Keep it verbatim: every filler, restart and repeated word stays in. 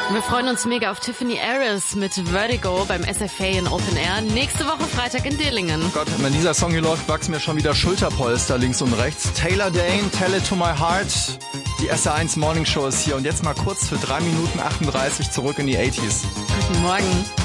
Wir freuen uns mega auf Tiffany Harris mit Vertigo beim S F A in Open Air. Nächste Woche Freitag in Dillingen. Gott, wenn dieser Song hier läuft, wachsen mir schon wieder Schulterpolster links und rechts. Taylor Dane, Tell It To My Heart. Die S R eins Morning Show ist hier. Und jetzt mal kurz für drei Minuten achtunddreißig zurück in die achtziger. Guten Morgen.